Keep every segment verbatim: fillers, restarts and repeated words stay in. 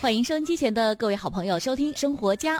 欢迎收音机前的各位好朋友收听生活家。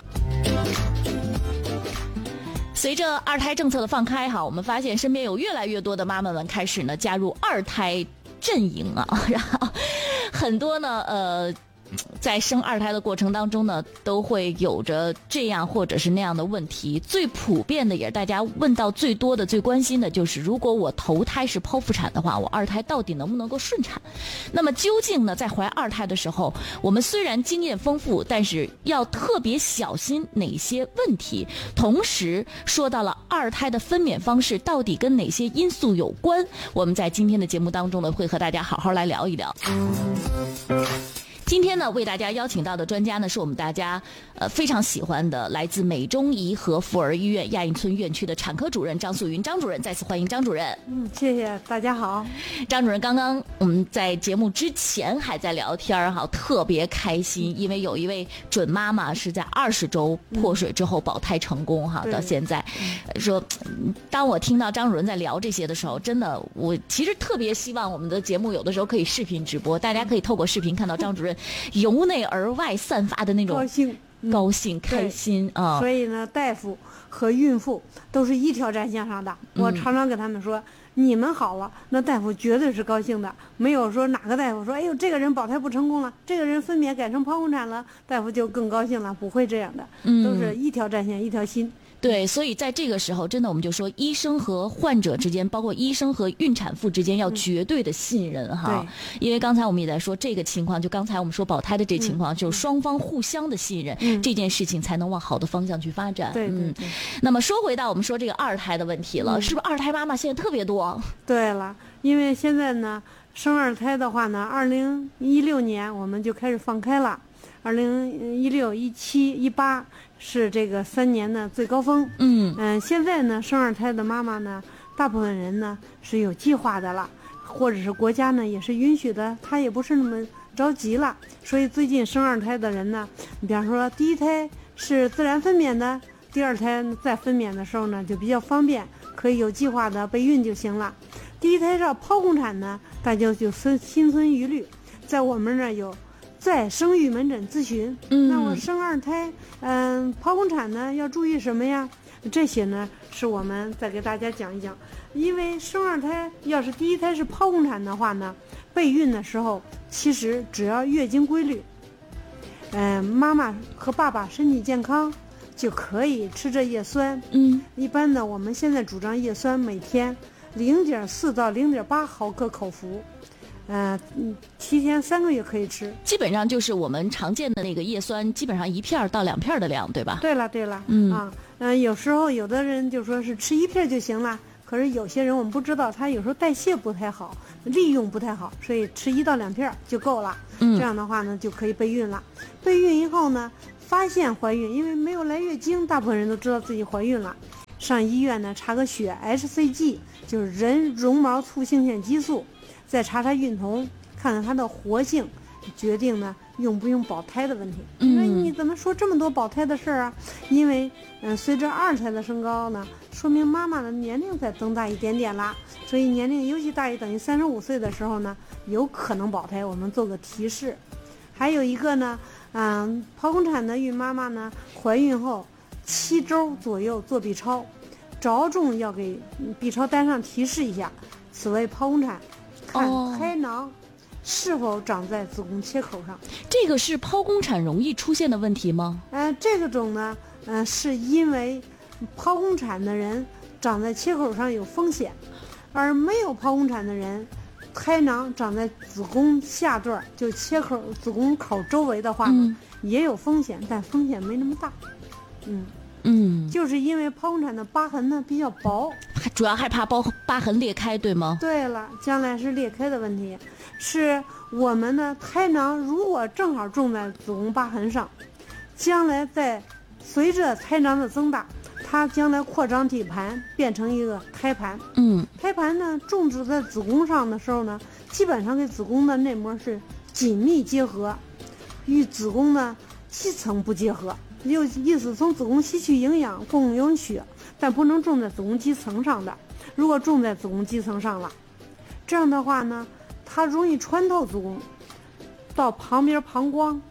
随着二胎政策的放开哈，我们发现身边有越来越多的妈妈们开始呢加入二胎阵营啊，然后很多呢呃在生二胎的过程当中呢，都会有着这样或者是那样的问题。最普遍的也是大家问到最多的、最关心的就是，如果我头胎是剖腹产的话，我二胎到底能不能够顺产？那么究竟呢，在怀二胎的时候，我们虽然经验丰富，但是要特别小心哪些问题？同时说到了二胎的分娩方式到底跟哪些因素有关？我们在今天的节目当中呢，会和大家好好来聊一聊。今天呢，为大家邀请到的专家呢，是我们大家呃非常喜欢的，来自美中怡和妇儿医院亚运村院区的产科主任张素云张主任。再次欢迎张主任。 嗯，谢谢大家好。 张主任，刚刚我们在节目之前还在聊天哈，特别开心，因为有一位准妈妈是在二十周破水之后保胎成功哈，嗯、到现在，说当我听到张主任在聊这些的时候，真的我其实特别希望我们的节目有的时候可以视频直播，大家可以透过视频看到张主任由内而外散发的那种高兴、 嗯、高兴、开心啊！ 所以呢，大夫和孕妇都是一条战线上的。嗯、我常常跟他们说，你们好了，那大夫绝对是高兴的，没有说哪个大夫说，哎呦，这个人保胎不成功了，这个人分娩改成剖宫产了，大夫就更高兴了，不会这样的，嗯、都是一条战线，一条心。 对，所以在这个时候，真的我们就说，医生和患者之间，包括医生和孕产妇之间，要绝对的信任、嗯、哈。因为刚才我们也在说这个情况，就刚才我们说保胎的这情况，嗯、就是双方互相的信任、嗯，这件事情才能往好的方向去发展。 对对对。 嗯、那么说回到我们说这个二胎的问题了，嗯、是不是二胎妈妈现在特别多？ 对了，因为现在呢，生二胎的话呢，二零一六年我们就开始放开了。二零一六、一七、一八是这个三年的最高峰。嗯嗯、呃，现在呢，生二胎的妈妈呢，大部分人呢是有计划的了，或者是国家呢也是允许的，她也不是那么着急了。所以最近生二胎的人呢，你比方说第一胎是自然分娩的，第二胎再分娩的时候呢就比较方便，可以有计划的备孕就行了。第一胎是剖宫产呢，大家就心心存疑虑，在我们这儿有在生育门诊咨询，嗯，那我生二胎，嗯、呃，剖宫产呢要注意什么呀？这些呢是我们再给大家讲一讲。因为生二胎要是第一胎是剖宫产的话呢，备孕的时候其实只要月经规律，嗯、呃，妈妈和爸爸身体健康就可以吃这叶酸。嗯，一般的我们现在主张叶酸每天零点四到零点八毫克口服。呃，提前三个月可以吃， 基本上就是我们常见的那个叶酸，基本上一片到两片的量，对吧？ 对了，对了，嗯啊，嗯、呃，有时候有的人就说是吃一片就行了，可是有些人我们不知道，他有时候代谢不太好，利用不太好，所以吃一到两片就够了。嗯，这样的话呢，就可以备孕了。备孕以后呢，发现怀孕，因为没有来月经，大部分人都知道自己怀孕了，上医院呢查个血 H C G， 就是人绒毛促性腺激素。再查查孕酮，看看它的活性，决定呢用不用保胎的问题。嗯，那你怎么说这么多保胎的事儿啊？因为嗯、呃，随着二胎的升高呢，说明妈妈的年龄在增大一点点啦。所以年龄尤其大于等于三十五岁的时候呢，有可能保胎，我们做个提示。还有一个呢，嗯、呃，剖宫产的孕妈妈呢，怀孕后七周左右做 B 超，着重要给 B 超单上提示一下，此为剖宫产。看胎囊是否长在子宫切口上， 这个是剖宫产容易出现的问题吗？ 呃，这个种呢，呃，是因为剖宫产的人长在切口上有风险，而没有剖宫产的人，胎囊长在子宫下段，就切口子宫口周围的话呢，嗯、也有风险，但风险没那么大。嗯。嗯，就是因为剖宫产的疤痕呢比较薄， 主要害怕疤疤痕裂开，对吗？ 对了，将来是裂开的问题。是我们的胎囊如果正好种在子宫疤痕上，将来在随着胎囊的增大，它将来扩张体盘变成一个胎盘。嗯，胎盘呢种植在子宫上的时候呢，基本上跟子宫的内膜是紧密结合，与子宫呢基层不结合。就意思从子宫吸取营养供应血，但不能种在子宫肌层上的。如果种在子宫肌层上了，这样的话呢，它容易穿透子宫，到旁边膀胱，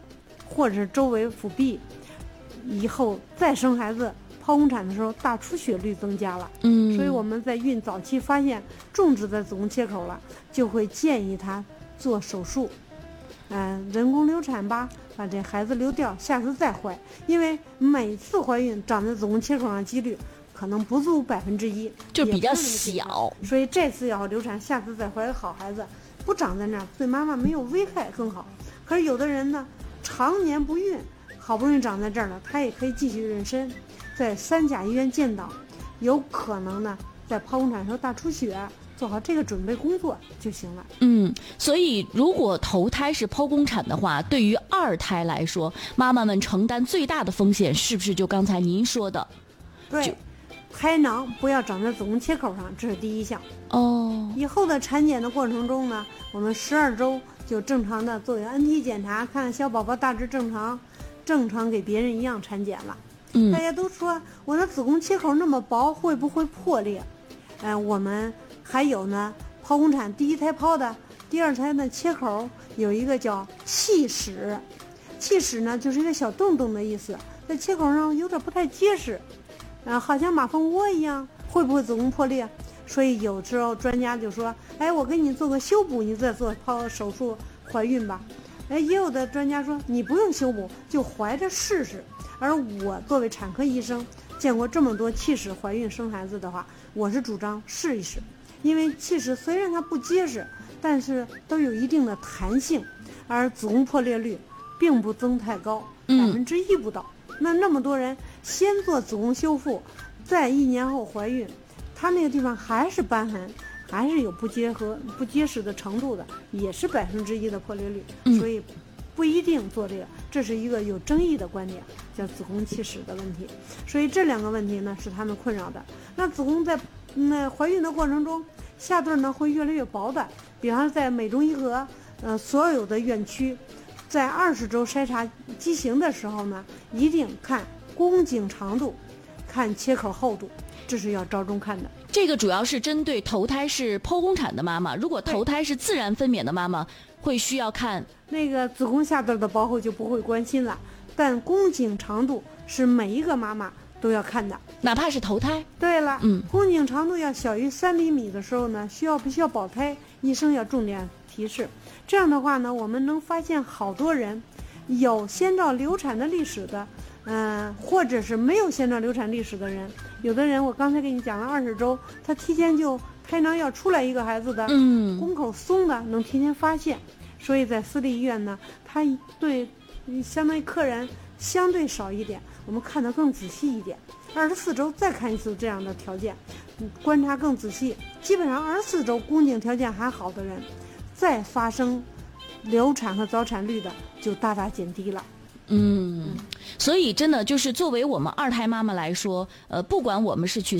或者是周围腹壁，以后再生孩子剖宫产的时候大出血率增加了。 嗯， 所以我们在孕早期发现种植在子宫切口了，就会建议她做手术，嗯、呃，人工流产吧，把这孩子流掉，下次再怀。因为每次怀孕长在子宫切口上几率可能不足百分之一， 就比较小， 所以这次要流产，下次再怀个好孩子，不长在那儿，对妈妈没有危害更好。可是有的人呢，常年不孕，好不容易长在这儿了，他也可以继续妊娠，在三甲医院建档，有可能呢在剖宫产的时候大出血，做好这个准备工作就行了。 嗯，所以如果头胎是剖宫产的话，对于二胎来说，妈妈们承担最大的风险是不是就刚才您说的？ 对，胎囊不要长在子宫切口上，这是第一项。 哦， 以后的产检的过程中呢，我们十二周就正常的做一个 N T 检查，看小宝宝大致正常，正常给别人一样产检了。 嗯， 大家都说我的子宫切口那么薄，会不会破裂？呃，我们还有呢，剖宫产第一胎剖的，第二胎的切口有一个叫气室，气室呢就是一个小洞洞的意思，在切口上有点不太结实，呃，好像马蜂窝一样，会不会子宫破裂？所以有时候专家就说，哎，我给你做个修补，你再做剖手术怀孕吧。哎，也有的专家说你不用修补，就怀着试试。而我作为产科医生，见过这么多气室怀孕生孩子的话，我是主张试一试，因为气室虽然它不结实，但是都有一定的弹性，而子宫破裂率并不增太高，百分之一不到。那那么多人先做子宫修复，在一年后怀孕，他那个地方还是瘢痕，还是有不结合、不结实的程度的，也是百分之一的破裂率， 嗯、 所以不一定做这个，这是一个有争议的观点，叫子宫气室的问题。所以这两个问题呢是他们困扰的。那子宫在那、嗯、怀孕的过程中，下段呢会越来越薄的，比方在美中医和呃所有的院区，在二十周筛查畸形的时候呢，一定看宫颈长度，看切口厚度。这是要着重看的。 这个主要是针对头胎是剖宫产的妈妈，如果头胎是自然分娩的妈妈，会需要看那个子宫下段的薄厚就不会关心了，但宫颈长度是每一个妈妈都要看的， 哪怕是头胎。 对了， 嗯， 宫颈长度要小于三厘米的时候呢，需要不需要保胎，医生要重点提示。这样的话呢，我们能发现好多人有先兆流产的历史的，嗯、呃，或者是没有先兆流产历史的人。有的人我刚才给你讲了二十周，他提前就胎囊要出来一个孩子的， 嗯， 宫口松的，能提前发现。所以在私立医院呢，他对相当于客人相对少一点，我们看得更仔细一点。二十四周再看一次这样的条件，观察更仔细。基本上二十四周宫颈条件还好的人，再发生流产和早产率的就大大减低了。 嗯，所以真的就是作为我们二胎妈妈来说，呃，不管我们是去